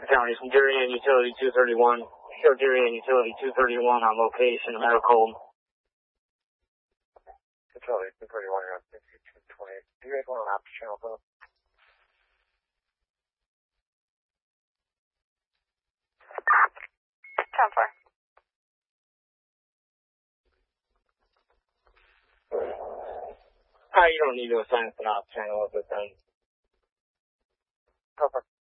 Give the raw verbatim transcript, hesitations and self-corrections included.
County from Darien Utility two thirty-one. Show Darien Utility two thirty-one on location, Americold. Utility two thirty-one, you're on sixty-two twenty. Do you guys want an after channel, please? ten four. Ah, you don't need to assign us an off channel at this end. Perfect.